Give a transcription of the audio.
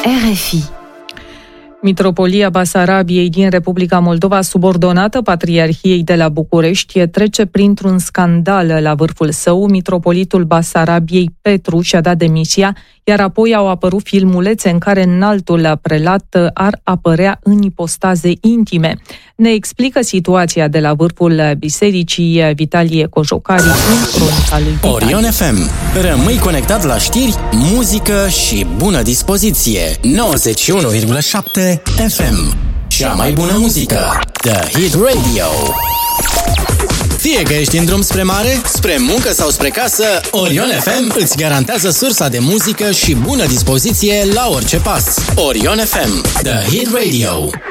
RFI. Mitropolia Basarabiei din Republica Moldova, subordonată Patriarhiei de la București, trece printr-un scandal la vârful său. Mitropolitul Basarabiei, Petru, și-a dat demisia, iar apoi au apărut filmulețe în care înaltul prelat ar apărea în ipostaze intime. Ne explică situația de la vârful bisericii Vitalie Cojocari în cronica lui Vitalie. Orion FM. Rămâi conectat la știri, muzică și bună dispoziție. 91,7 FM. Cea mai bună muzică. The Hit Radio. Fie că ești în drum spre mare, spre muncă sau spre casă, Orion FM îți garantează sursa de muzică și bună dispoziție la orice pas. Orion FM. The Hit Radio.